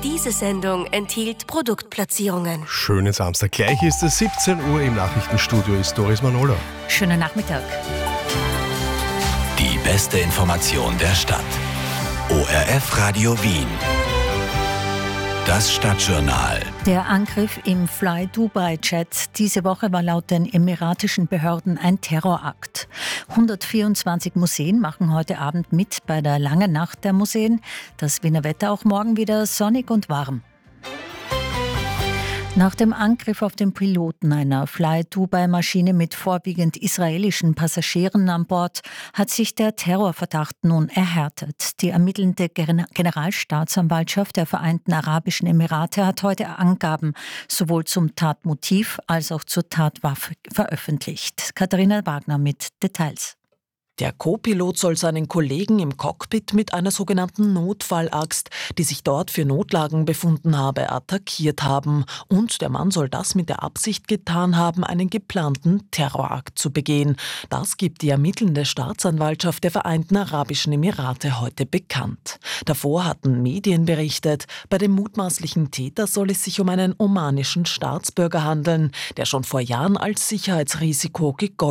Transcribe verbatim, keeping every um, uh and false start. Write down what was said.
Diese Sendung enthielt Produktplatzierungen. Schönen Samstag. Gleich ist es siebzehn Uhr. Im Nachrichtenstudio ist Doris Manolo. Schönen Nachmittag. Die beste Information der Stadt. O R F Radio Wien. Das Stadtjournal. Der Angriff im Fly Dubai Jet diese Woche war laut den emiratischen Behörden ein Terrorakt. hundertvierundzwanzig Museen machen heute Abend mit bei der langen Nacht der Museen. Das Wiener Wetter auch morgen wieder sonnig und warm. Nach dem Angriff auf den Piloten einer Fly-Dubai-Maschine mit vorwiegend israelischen Passagieren an Bord hat sich der Terrorverdacht nun erhärtet. Die ermittelnde Generalstaatsanwaltschaft der Vereinten Arabischen Emirate hat heute Angaben sowohl zum Tatmotiv als auch zur Tatwaffe veröffentlicht. Katharina Wagner mit Details. Der Co-Pilot soll seinen Kollegen im Cockpit mit einer sogenannten Notfallaxt, die sich dort für Notlagen befunden habe, attackiert haben. Und der Mann soll das mit der Absicht getan haben, einen geplanten Terrorakt zu begehen. Das gibt die ermittelnde Staatsanwaltschaft der Vereinten Arabischen Emirate heute bekannt. Davor hatten Medien berichtet, bei dem mutmaßlichen Täter soll es sich um einen omanischen Staatsbürger handeln, der schon vor Jahren als Sicherheitsrisiko gegolten